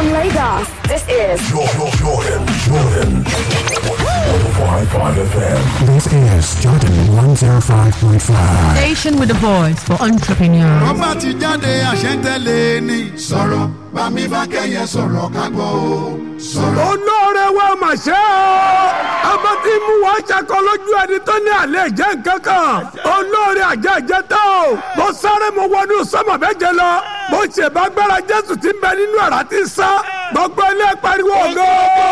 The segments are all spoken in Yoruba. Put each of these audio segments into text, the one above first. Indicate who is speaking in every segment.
Speaker 1: From Lagos, this is
Speaker 2: Jordan 105.5 FM.
Speaker 3: This is Jordan 105.5.
Speaker 4: Station with a voice for entrepreneurs.
Speaker 5: Ọba ti jáde àṣẹ́ntẹ́lẹ̀ ni sọ̀rọ̀ bámi bá kẹ́yẹ sọ̀rọ̀ ká gbọ́ o sọ̀rọ̀.
Speaker 6: Olóore wa mà ṣe o. Ọba tí mú wa ṣakọ lójú ẹni tó ní àlẹ́ ìjẹ́ nǹkan kan. Olóore àjẹjẹ tó o. Mo sáré mo wọnú sọ́mọ̀ méje lọ. Mo ṣèbá gbára Jésù tí ń bẹ nínú àrà tí ń sá. Gbogbo ilé pariwo ògo.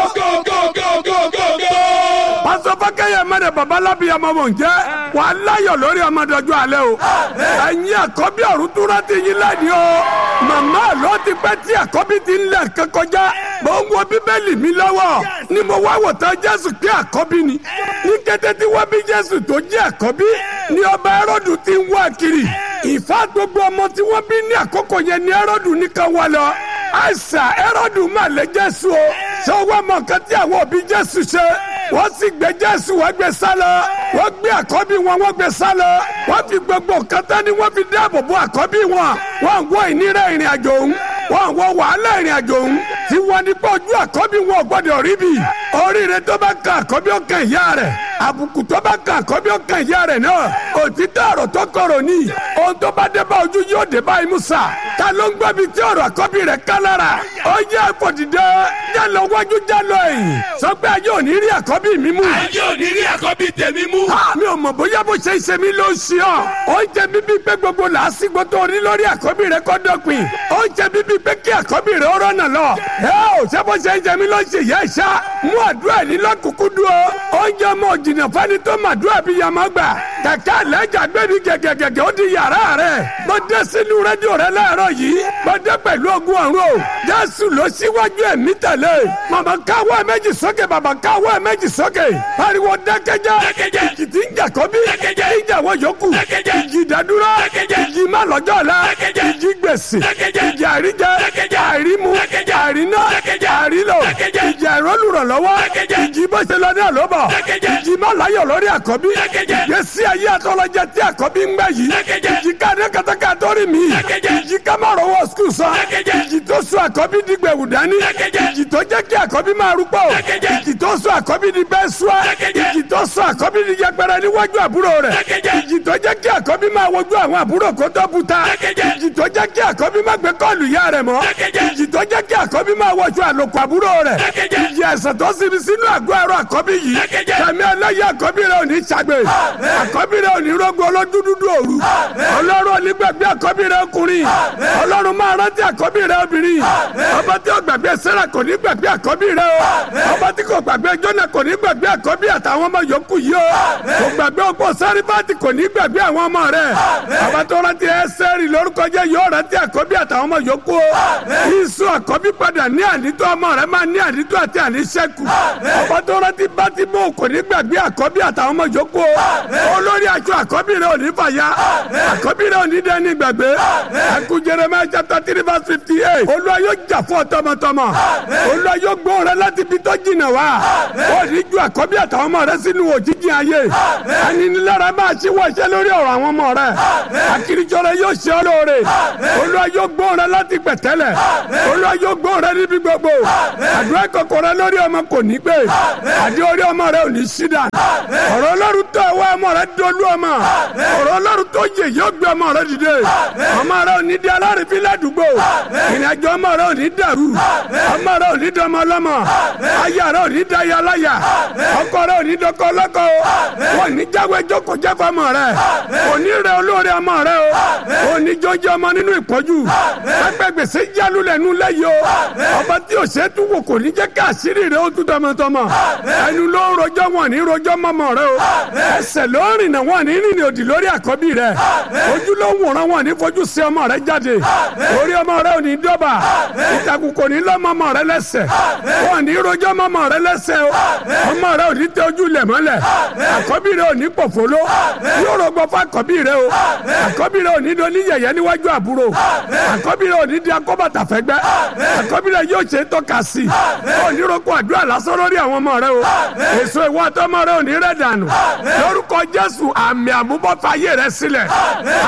Speaker 6: Pásọ Fákẹ́yẹ mẹ́rẹ̀ babalábí ọmọ mò ń jẹ́. Wà á láyọ̀ lórí ọmọdéjú alẹ́ o. Ẹ̀yin àkọ́bí ọ̀run tó rántí yín lẹ́ni o. Màmá ló ti pẹ́ tí àkọ́bí ti ń lẹ̀ kọjá. Mo ń wo Bíbélì mi lọ́wọ́. Ni mo wá wò tán Jésù pé àkọ́bí ni. Ní kété tí wọ́n bí Jésù tó jẹ́ àkọ́bí. Ni ọba Hẹ́rọ́dù ti ń wá kiri. Ìfá gbogbo ọmọ tí wọ́n bí ní àkókò yẹn ni Hẹ́rọ́dù nìkan wá lọ. Àìsà Hẹ́rọ́dù mà lé Jésù o. Ṣé wọ́n mọ nǹkan tí àwọn òbí Jésù ṣe? Wọ́n sì gbé Jésù wọ́n gbé sá lọ. Wọ́n gbé àkọ́bí wọn wọ́n gbé sá lọ. Wọ́n fi gbogbo nǹkan tán ni wọ́n fi dáàbò bo àkọ́bí wọn. Wọ́n ń wọ ìnira ìrìn àjò òun. Wọ́n ń wọ wàhálà ìrìn àjò òun. Tí wọ́n ní pé ojú àkọ́bí wọn ò gbọ́dọ̀ rí bì. Oríire tó bá kan àkọ́bí ó kan ìyá rẹ̀. Àbùkù tó bá kan àkọ́bí ó kan ìyá rẹ̀ náà. Òtítọ́ ọ̀rọ̀ tó kọ̀rọ̀ ní. Ohun tó bá dé bá ojú yóò dé bá imú sà. Ta ló ń gbọ́ bí tí ọ̀rọ̀ àkọ́bí rẹ̀ ká lára? Ó yẹ àpòdìdẹ́. Já lọ wájú já lọ ẹ̀yìn. Sọ pé ayé ò ní rí àkọ́bí mi mú.
Speaker 7: Ayé ò ní rí àkọ́bí tèmi mú.
Speaker 6: Mi ò mọ̀ bóyá bó ṣe ń ṣe mí ló ń ṣe ọ́. Ó ń jẹ bíbí pé gbogbo làásìgbò tó rí lórí àkọ́bí rẹ̀ kọ́ dọ̀pin. Ó ń jẹ bíbí pé kí àkọ́bí rẹ̀ ó rọ́nà lọ. Ṣé bó ṣe ń jẹ mí ló ń ṣe yẹ ṣá? Mú àdúrà ní lọ́kùnkúndùn o. Ó ń jẹ ọmọ òjìnà fẹ́ni tó màdúrà bí yamọ́ gbà. Kàkà àlẹ́jà gbé mi gẹ̀gẹ̀gẹ̀gẹ̀ ó di yàrá rẹ̀. Mo dé sínú rédíò rẹ̀ láàárọ̀ yìí. Mo dé pẹ̀lú ogun ọ̀run o. Jésù ló síwájú ẹ̀mí tẹ̀lé. Màmá káwọ́ ẹ̀ méjì sókè, bàbá káwọ́ ẹ̀ méjì sókè. Pariwo dákẹ́jẹ́. Ìjì tí ń jà kọ́bí. Ìjà wọ yòókù. Ìjì ìdádúró. Ìjì má lọ́jọ́ ọ̀la. Ìjì gbèsè. Ìjì àríjẹ. Àrímu. Àríná. Àrílò. Ìjì àìrọ́lùrànlọ́wọ́. Ìjì bó ṣe lọ ní àlóbọ̀. Ìjì má láyọ̀ lórí àkọ́bí. Ìgbésí ayé àtọ́lọ́jẹ tí àkọ́bí ń gbẹ yìí. Ìjì káde kàtàkà torí mi. Ìjì ká má rọwọ́ skul sọ. Ìjì tó sọ àkọ́bí di gbẹ̀wù dání. Ìjì tó jẹ́ kí àkọ́bí máa rúgbọ́. Ìjì tó sọ àkọ́bí di bẹ́ẹ̀ sùá. Ìjì tó sọ àkọ́bí di yẹpẹrẹ níwájú àbúrò rẹ̀. Ìjì tó jẹ́ kí àkọ́bí máa wojú àwọn àbúrò kó tó buta. Ìjì tó jẹ́ kí àkọ́bí máa gbé kọ́ọ̀lù yá rẹ̀ mọ́. Ìjì tó jẹ́ kí àkọ́bí máa wọṣọ àlòkù àbúrò rẹ̀. Ìjì ẹ̀sẹ̀ tó sinmi sínú àgọ́ ẹ̀rọ àkọ́bí yìí. Tẹ̀mí ẹlẹ́yẹ àkọ́bí rẹ̀ ò ní ṣàgbé. Àkọ́bí rẹ̀ ò ní rógbó olódúdúdú òru. Ọlọ́run ò ní gbàgbé àkọ́bí rẹ̀ ọkùnrin. Ọlọ́run máa rántí àkọ́bí rẹ̀ obìnrin. Ọba tí ó gbàgbé Sárà kò ní gbàgbé àkọ́bí rẹ̀ o. Ọba tí kò gbàgbé Jónà kò ní gbàgbé àkọ́bí àtàwọn ọmọ yòókù yìí o. Kò gbàgbé ọ̀pọ̀ Sárífátì kò ní gbàgbé àwọn ọmọ rẹ̀. Ọba tó rántí Ẹ́sẹ́rì lórúkọ jẹ́ yóò rántí àkọ́bí àtàwọn ọmọ yòókù o. Ìsú àkọ́bí padà ní ànító ọmọ rẹ̀ máa ní ànító àti àníṣẹ́kù. Ọba tó rántí Bátímọ̀ kò ní gbàgbé àkọ́bí àtàwọn ọmọ yòókù o. Olórí aṣọ àkọ́bí rẹ̀ ò ní fàya. Àkọ́bí rẹ̀ ò ní dẹ́ni gbàgbé. Ẹkú Jeremiah chapter 3 verse 58. Olúwa yóò jà fún ọ tọmọtọmọ. Olúwa yóò gbóhùn rẹ láti ibi tó jìnnà wá. Ó ní ju àkọ́bí àtàwọn ọmọ rẹ sínú òjijì ayé. Aninilára máa ṣíwọ́ iṣẹ́ lórí ọ̀rọ̀ àwọn ọmọ rẹ. Akirijọ́ rẹ yóò ṣe ọ́ lóore. Olúwa yóò gbóhùn rẹ láti pẹ̀tẹ́lẹ̀. Olúwa yóò gbóhùn rẹ níbi gbogbo. Àdúrà kọ̀kọ̀ rẹ lórí ọmọ kò ní gbé. Àdé orí ọmọ rẹ ò ní ṣídà. Ọ̀rọ̀ Ọlọ́run tó ẹwà ọmọ rẹ dolú ọmọ. Ọ̀rọ̀ Ọlọ́run tó yè yóò gbé ọmọ rẹ dìde. Ọmọ rẹ ò ní di alárìnfín ládùúgbò. Ìrìnàjò ọmọ rẹ ò ní dàrú. Ọmọ rẹ ò ní dọmọ ọlọ́mọ. Aya rẹ ò ní daya láya. Ọkọ rẹ ò ní dọkọ ọlọ́kọ. Wọ́n ní jáwé jókòó jẹ́ fọmọ rẹ. Òní rẹ olóore ọmọ rẹ o. Òní jọjọ ọmọ nínú ìpọ́jú. Pẹ́pẹ́ gbèsè jálù lẹ́nu lẹ́yìn o. Ọba tí ò ṣe é tún wò kò ní jẹ́ ká àṣírí rẹ ó tún tọmọtọmọ. Ẹnu ló ń rojọ́ wọn ní rojọ́ mọ́mọ́ rẹ o. Ẹsẹ̀ ló ń rìnà wọn ní rìnà òdì lórí àkọ́bí rẹ. Ojú ló ń wòran wọn ní fojú sí ọmọ rẹ jáde. Orí ọmọ rẹ ò ní dọ́bà. Ìtàkùn kò ní lọ́ mọ́mọ́ rẹ lẹ́sẹ̀. Wọn ní rojọ́ mọ́mọ́ rẹ lẹ́sẹ̀ o. Ọmọ rẹ ò ní tẹ ojú lẹ̀ mọ́lẹ̀. Àkọ́bí rẹ ò ní pòfolo. Yóò rọgbọ fún àkọ́bí rẹ o. Àkọ́bí rẹ ò ní doni yẹ̀yẹ́ níwájú àbúrò. Àkọ́bí rẹ ò ní di akọ́bàtà fẹ́gbẹ́. Àkọ́bí rẹ yóò ṣe tọ́ka sí. Ó ní roko àdúrà lásán lórí àwọn ọmọ rẹ o. Èso ìwọ àtọmọ rẹ ò ní rẹ̀ dànù. Lórúkọ Jésù àmì àmúbọ́fà ayé rẹ sílẹ̀. Àlùsọ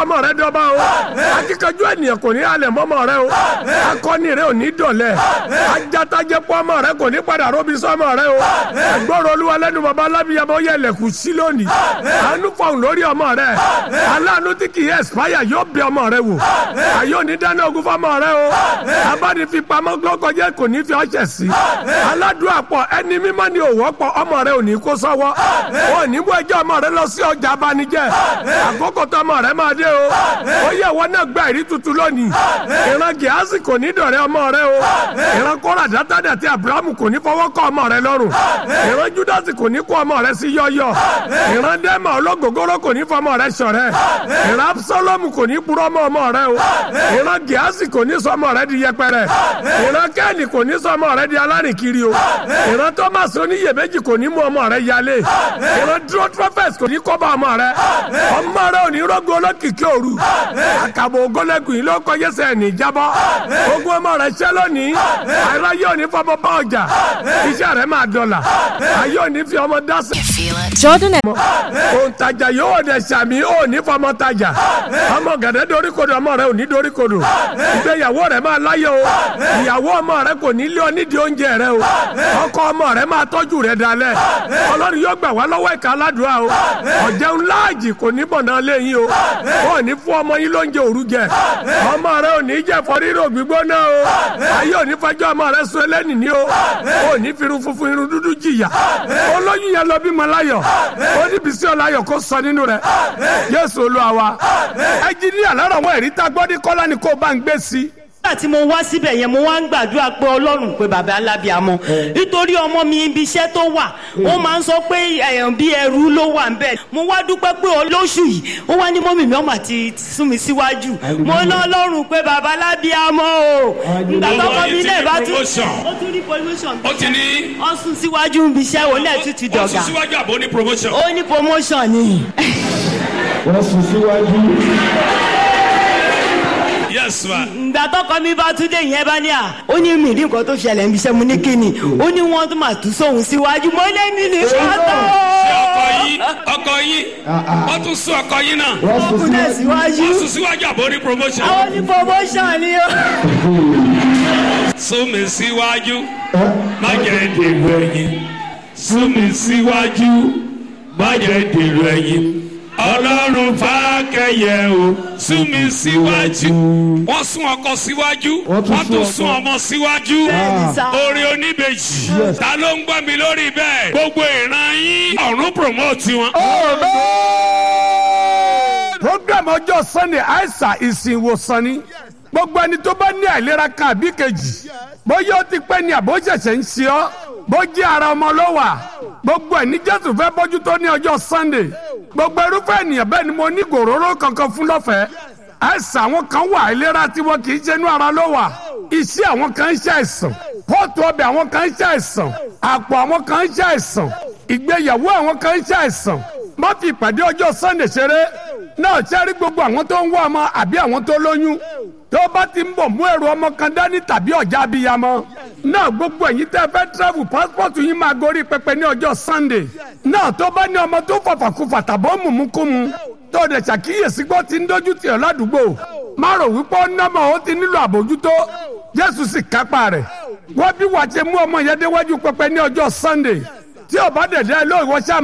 Speaker 6: ọmọ rẹ dọ́ba o akíkanjú ènìyàn kò ní halẹ̀ mọ́mọ́ rẹ o akọni rẹ ò ní dọ̀lẹ́ ajátajẹ́pọ̀ ọmọ rẹ kò ní padà róbi sọ́mọ rẹ o ẹgbọ́rọ̀ olúwa lẹ́nu baba alábíyamọ yẹ lẹ̀kùn sí lónìí àánú fọ̀hún lórí ọmọ rẹ aláàánú tí kì í ẹ̀sìpáyà yóò bẹ ọmọ rẹ wò ayé òní dáná ogun fọmọ rẹ o abánifipamọ́ lọ́kọjẹ́ kò ní fi ọṣẹ sí aládùúgbò pọ̀ ẹni mímọ́ ni òwò pọ̀ ọmọ rẹ ò ní kó sọ́wọ́ ò ní bó ẹjọ́ ọmọ rẹ lọ sí ọjà abanijẹ́ àkókò tó ọmọ rẹ máa dé o ó yẹ ìwọ náà gba ìrí tuntun lónìí ìran gíásì kò ní dọ̀rẹ́ ọmọ rẹ o ìran kóra dátàdà àti abrahamu kò ní fọwọ́ kọ́ ọmọ rẹ lọ́rùn ìran júdásì kò ní kó ọmọ rẹ sí yọ́yọ́ ìran dẹ́mà ológógóró kò ní fọmọ rẹ ṣọ̀rẹ́ ìran absalomu kò ní purọ́ mọ́ ọmọ rẹ o ìran gíásì kò ní sọ ọmọ rẹ di yẹpẹrẹ ìran kẹ́ẹ̀nì kò ní sọ ọmọ rẹ di alárìnkiri o ìran thomas oníyèméjì kò ní mú ọmọ rẹ yálé ìran drotrofes kò ní kọ́ bá ọmọ rẹ ò ní rọ́gọ́ olókìkí òru àkàbọ̀ ògólẹ́gùn yìí ló kọ́ yẹsẹ̀ ní ìjábọ̀ ogun ọmọ rẹ ṣẹ́ lónìí àìrá yóò ní fọmọ bá ọjà iṣẹ́ rẹ máa dọ̀là ayé ò ní fi ọmọ dá sí.
Speaker 4: Jordan.
Speaker 6: òǹtajà yóò dẹ̀ sàmì ò ní fọmọ tajà ọmọ gẹ̀dẹ̀ doríkodò ọmọ rẹ ò ní doríkodò ìgbéyàwó rẹ máa láyé o ìyàwó ọmọ rẹ kò ní lé ọ nídìí oúnjẹ rẹ o ọkọ ọmọ rẹ máa tọ́jú rẹ dalẹ̀ ọlọ́run yóò gbà wá lọ́wọ́ ìka aládùúrà o ọ̀jẹun láàjì kò ní bọ̀nà lẹ́yìn o ò ní fún ọmọ yín lóúnjẹ òru jẹ ọmọ rẹ ò ní jẹ fọrírò gbígbóná o ayé ò ní fẹjọ́ ọmọ rẹ sún ẹlẹ́nì ní o ò ní firun funfun irun dúdú jìyà olóyún yẹn lọ bímọ láyọ̀ ó ní bísí ọláyọ̀ kó sọ nínú rẹ Jésù Olúwa wa ẹnjiníà lára àwọn ẹ̀rí tá a gbọ́ ní Kọ́lá ni kó bá ń gbé sí.
Speaker 1: nígbà tí mo wá síbẹ̀ yẹn mo wá ń gbàdúrà pé ọlọ́run pé bàbá alábíàmọ nítorí ọmọ mi ibi iṣẹ́ tó wà ó máa ń sọ pé bí ẹrú ló wà ń bẹ̀ mo wá dúpẹ́ pé olóṣù yìí ó wá ní mọ́mì mi ọmọ àti sún mi síwájú mo ná ọlọ́run pé bàbá alábíàmọ o nígbà tó kọ́ mi lè bá tún ó tún ní promotion
Speaker 7: ó ti ní
Speaker 1: ó sún síwájú ibi iṣẹ́ òun náà tún ti dọ̀gà
Speaker 7: ó sún síwájú àbò ní promotion.
Speaker 1: ó ní promotion ni.
Speaker 8: wọ́n sún síwájú.
Speaker 7: Yes, ma.
Speaker 1: Ìgbà tọkọ mi bá tún dé yẹn bá ní à ó ní mi rí nǹkan tó ṣẹlẹ̀ níbi iṣẹ́ mu ní kíni ó ní wọ́n tún máa tún sóhun síwájú mo lé mi ní pátá.
Speaker 7: ṣé ọkọ yín wọ́n tún sún ọkọ yín náà.
Speaker 1: wọ́n kún náà síwájú.
Speaker 7: wọ́n sún síwájú àbò ní promotion.
Speaker 1: àwọn ní promotion ni o.
Speaker 7: sún mi síwájú má jẹ́ dèrò ẹ̀yìn sún mi síwájú má jẹ́ dèrò ẹ̀yìn. Ọlọ́run fàákẹ́yẹ o sún mi síwájú. Wọ́n sún ọkọ síwájú wọ́n tún sún ọmọ síwájú. Orí oníbejì ta ló ń gbọ́ mi lórí bẹ́ẹ̀. Gbogbo ìran yín ọ̀run promote wọn.
Speaker 6: program ọjọ́ Sunday àìsàn ìsìn ìwòsàn ni gbogbo ẹni tó bá ní àìlera kan àbí kejì bóyá ó ti pẹ́ ni àbó ṣẹ̀ṣẹ̀ ń ṣe ọ́ bó jẹ́ ara ọmọ ló wà gbogbo ẹ̀ ní Jésù fẹ́ bójú tó ní ọjọ́ Sunday gbogbo irúfẹ́ ènìyàn bẹ́ẹ̀ ni mo ní gòróró kankan fún lọ́fẹ̀ẹ́ àìsàn àwọn kan wà àìlera tí wọn kì í ṣe inú ara ló wà iṣẹ́ àwọn kan ń ṣe àìsàn pọ́ọ̀tù ọbẹ̀ àwọn kan ń ṣe àìsàn àpò àwọn kan ń ṣe àìsàn ìgbéyàwó àwọn kan ń ṣe àìsàn má fi ìpàdé ọjọ́ Sunday ṣeré náà ṣẹ́rí gbogbo àwọn tó ń wá ọmọ àbí àwọn tó lóyún tó bá ti ń bọ̀ mú èrò ọmọ kan dání tàbí ọ̀já abiyamọ náà gbogbo ẹ̀yin tẹ́ fẹ́ travel passport yín máa gorí pẹpẹ ní ọjọ́ Sunday náà tó bá ní ọmọ tó fàfàkùfà tàbọ̀ mùmúkùmù tó dẹ̀ ṣàkíyèsí gbọ́ ti ń dójú tì ọ́ ládùúgbò má rò wípé ó ná mọ́ ó ti nílò àbójútó Jésù sì kápá rẹ̀ wọ́n bí wàá ṣe mú ọmọ yẹn déwájú pẹpẹ ní ọjọ́ Sunday tí ó bá dẹ̀ dẹ́ lóòwò ṣáà